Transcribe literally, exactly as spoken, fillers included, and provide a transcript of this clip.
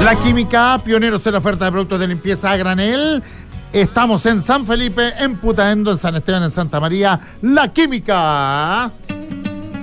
La Química, pioneros en la oferta de productos de limpieza a granel. Estamos en San Felipe, en Putaendo, en San Esteban, en Santa María. La Química.